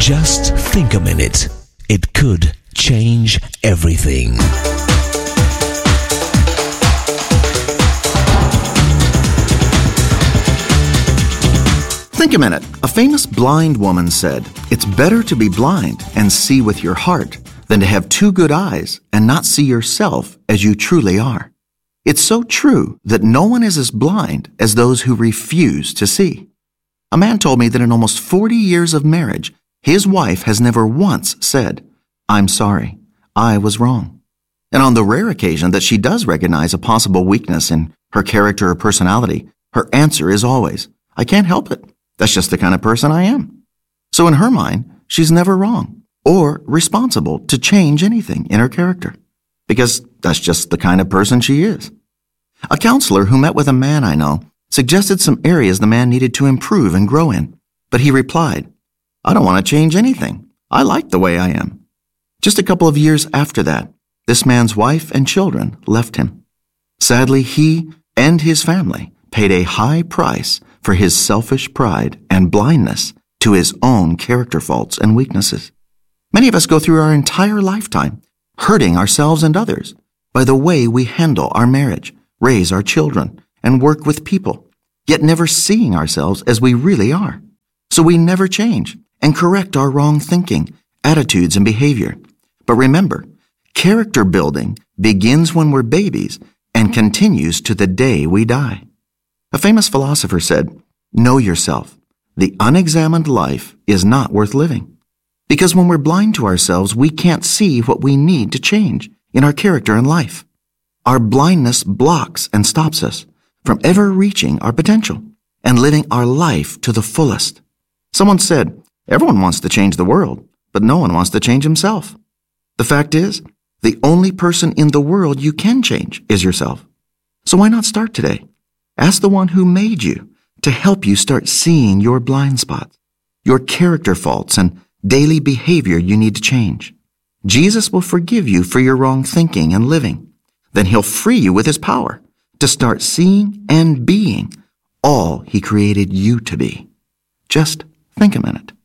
Just think a minute. It could change everything. Think a minute. A famous blind woman said, "It's better to be blind and see with your heart than to have two good eyes and not see yourself as you truly are." It's so true that no one is as blind as those who refuse to see. A man told me that in almost 40 years of marriage, his wife has never once said, "I'm sorry, I was wrong." And on the rare occasion that she does recognize a possible weakness in her character or personality, her answer is always, "I can't help it. That's just the kind of person I am." So in her mind, she's never wrong or responsible to change anything in her character, because that's just the kind of person she is. A counselor who met with a man I know suggested some areas the man needed to improve and grow in, but he replied, "I don't want to change anything. I like the way I am." Just a couple of years after that, this man's wife and children left him. Sadly, he and his family paid a high price for his selfish pride and blindness to his own character faults and weaknesses. Many of us go through our entire lifetime hurting ourselves and others by the way we handle our marriage, raise our children, and work with people, yet never seeing ourselves as we really are. So we never change and correct our wrong thinking, attitudes, and behavior. But remember, character building begins when we're babies and continues to the day we die. A famous philosopher said, "Know yourself. The unexamined life is not worth living." Because when we're blind to ourselves, we can't see what we need to change in our character and life. Our blindness blocks and stops us from ever reaching our potential and living our life to the fullest. Someone said, "Everyone wants to change the world, but no one wants to change himself." The fact is, the only person in the world you can change is yourself. So why not start today? Ask the one who made you to help you start seeing your blind spots, your character faults, and daily behavior you need to change. Jesus will forgive you for your wrong thinking and living. Then he'll free you with his power to start seeing and being all he created you to be. Just think a minute.